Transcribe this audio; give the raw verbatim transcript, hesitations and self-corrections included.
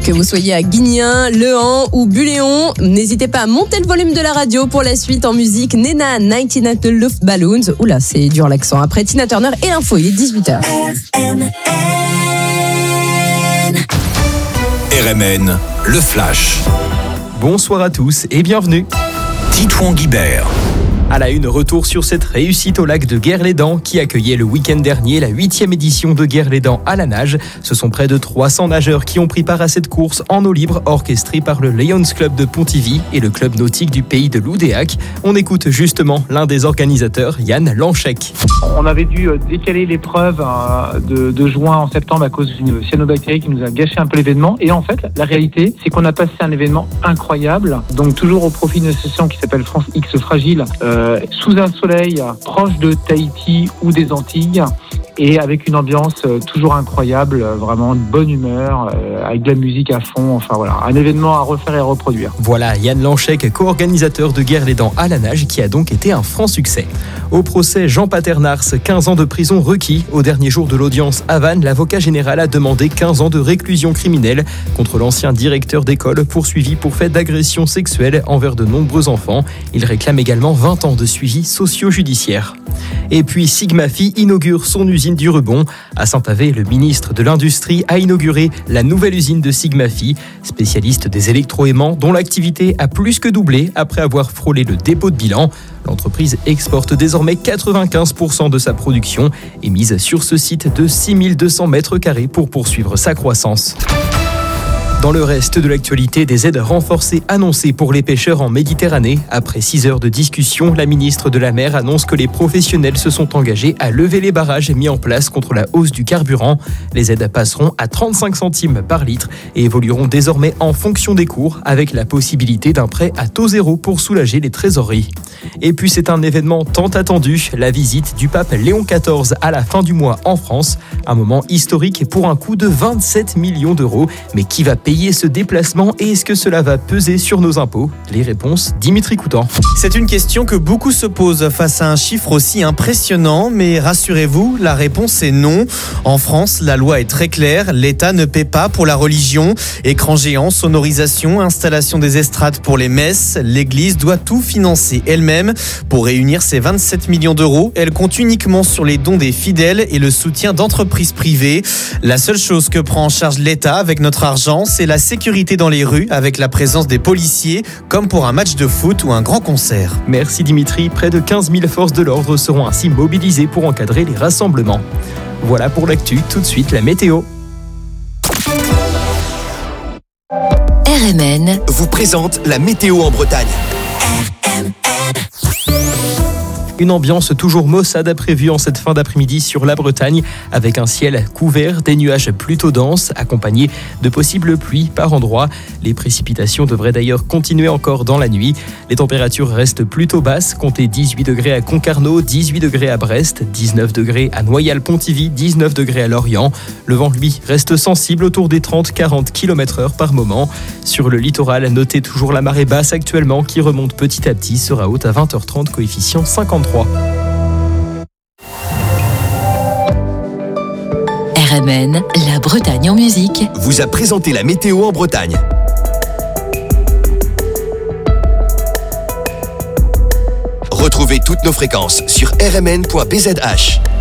Que vous soyez à Guignin, Le Han ou Buléon, n'hésitez pas à monter le volume de la radio pour la suite en musique. Nena, quatre-vingt-dix-neuf Luftballons. Oula, c'est dur l'accent. Après Tina Turner et l'info, il est dix-huit heures. R M N, le Flash. Bonsoir à tous et bienvenue. Titouan Guibert. À la une, retour sur cette réussite au lac de Guerlédan qui accueillait le week-end dernier la huitième édition de Guerlédan à la nage. Ce sont près de trois cents nageurs qui ont pris part à cette course en eau libre orchestrée par le Lions Club de Pontivy et le club nautique du pays de Loudéac. On écoute justement l'un des organisateurs, Yann Lanchek. On avait dû décaler l'épreuve de, de juin en septembre à cause d'une cyanobactérie qui nous a gâché un peu l'événement. Et en fait, la réalité, c'est qu'on a passé un événement incroyable. Donc toujours au profit d'une association qui s'appelle France X Fragile, euh, sous un soleil proche de Tahiti ou des Antilles. Et avec une ambiance toujours incroyable, vraiment de bonne humeur, avec de la musique à fond. Enfin voilà, un événement à refaire et à reproduire. Voilà, Yann Lanchek, co-organisateur de Guerlédan à la nage, qui a donc été un franc succès. Au procès Jean Paternars, quinze ans de prison requis. Au dernier jour de l'audience à Vannes, l'avocat général a demandé quinze ans de réclusion criminelle contre l'ancien directeur d'école poursuivi pour fait d'agression sexuelle envers de nombreux enfants. Il réclame également vingt ans de suivi socio-judiciaire. Et puis Sigma-Fi inaugure son usine du Rebond. À Saint-Avé, le ministre de l'Industrie a inauguré la nouvelle usine de Sigma-Fi, spécialiste des électroaimants dont l'activité a plus que doublé après avoir frôlé le dépôt de bilan. L'entreprise exporte désormais quatre-vingt-quinze pour cent de sa production et mise sur ce site de six mille deux cents mètres carrés pour poursuivre sa croissance. Dans le reste de l'actualité, des aides renforcées annoncées pour les pêcheurs en Méditerranée. Après six heures de discussion, la ministre de la Mer annonce que les professionnels se sont engagés à lever les barrages mis en place contre la hausse du carburant. Les aides passeront à trente-cinq centimes par litre et évolueront désormais en fonction des cours, avec la possibilité d'un prêt à taux zéro pour soulager les trésoreries. Et puis c'est un événement tant attendu, la visite du pape Léon quatorze à la fin du mois en France. Un moment historique pour un coût de vingt-sept millions d'euros. Mais qui va payer ce déplacement et est-ce que cela va peser sur nos impôts ? Les réponses, Dimitri Coutan. C'est une question que beaucoup se posent face à un chiffre aussi impressionnant, mais rassurez-vous, la réponse est non. En France, la loi est très claire, l'État ne paie pas pour la religion. Écran géant, sonorisation, installation des estrades pour les messes, l'Église doit tout financer elle-même. Pour réunir ces vingt-sept millions d'euros, elle compte uniquement sur les dons des fidèles et le soutien d'entreprises privées. La seule chose que prend en charge l'État avec notre argent, c'est la sécurité dans les rues avec la présence des policiers, comme pour un match de foot ou un grand concert. Merci Dimitri, près de quinze mille forces de l'ordre seront ainsi mobilisées pour encadrer les rassemblements. Voilà pour l'actu, tout de suite la météo. R M N vous présente la météo en Bretagne. Une ambiance toujours maussade a prévue en cette fin d'après-midi sur la Bretagne, avec un ciel couvert, des nuages plutôt denses, accompagnés de possibles pluies par endroits. Les précipitations devraient d'ailleurs continuer encore dans la nuit. Les températures restent plutôt basses, comptez dix-huit degrés à Concarneau, dix-huit degrés à Brest, dix-neuf degrés à Noyal-Pontivy, dix-neuf degrés à Lorient. Le vent, lui, reste sensible autour des trente à quarante kilomètres heure par moment. Sur le littoral, notez toujours la marée basse actuellement qui remonte petit à petit, sera haute à vingt heures trente, coefficient cinquante-trois. R M N, la Bretagne en musique, vous a présenté la météo en Bretagne. Retrouvez toutes nos fréquences sur r m n point b z h.